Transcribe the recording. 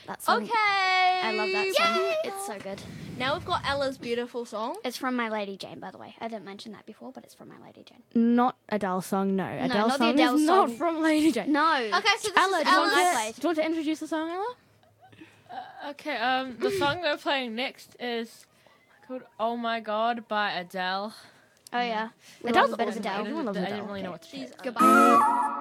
That song. Okay. I love that song. Yay! It's so good. Now we've got Ella's beautiful song. It's from My Lady Jane, by the way. I didn't mention that before, but it's from My Lady Jane. Not Adele's song, no. Adele's not the song Adele is not song. from Lady Jane. No. Okay, so this Ella, is do you, Ella's. want to, do you want to introduce the song, Ella? Okay, the song we're playing next is called "Oh My God" by Adele. Oh, yeah. We Adele's love a bit of awesome. Adele. Everyone loves I Adele. didn't really know what to say. Goodbye.